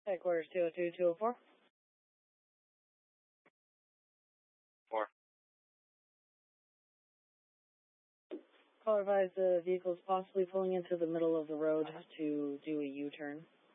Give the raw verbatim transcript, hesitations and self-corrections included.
Headquarters two oh two, two oh four. Four. Call advised the vehicle is possibly pulling into the middle of the road to do a U-turn.